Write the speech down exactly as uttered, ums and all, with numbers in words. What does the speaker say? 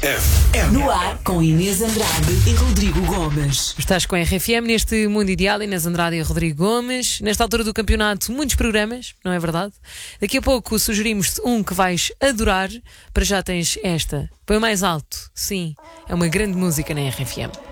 F M. No ar com Inês Andrade e Rodrigo Gomes. Estás com a R F M neste Mundo Ideal, Inês Andrade e Rodrigo Gomes. Nesta altura do campeonato, muitos programas, não é verdade? Daqui a pouco sugerimos-te um que vais adorar. Para já tens esta. Põe mais alto. Sim, é uma grande música na R F M.